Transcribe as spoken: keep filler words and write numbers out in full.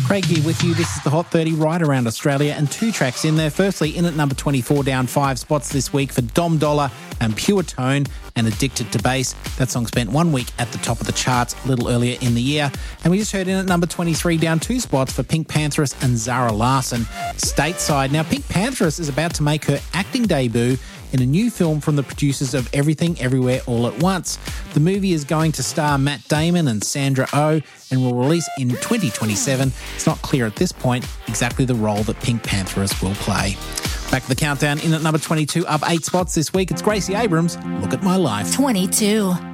Craig here with you. This is the Hot thirty right around Australia and two tracks in there. Firstly, in at number twenty-four, down five spots this week for Dom Dollar and Pure Tone and Addicted to Bass. That song spent one week at the top of the charts a little earlier in the year. And we just heard in at number twenty-three, down two spots for Pink Pantheress and Zara Larsson, Stateside. Now, Pink Pantheress is about to make her acting debut in a new film from the producers of Everything Everywhere All at Once. The movie is going to star Matt Damon and Sandra Oh and will release in twenty twenty-seven. It's not clear at this point exactly the role that Pink Pantheress will play. Back to the countdown, in at number twenty-two, up eight spots this week, it's Gracie Abrams, Look at My Life. twenty-two.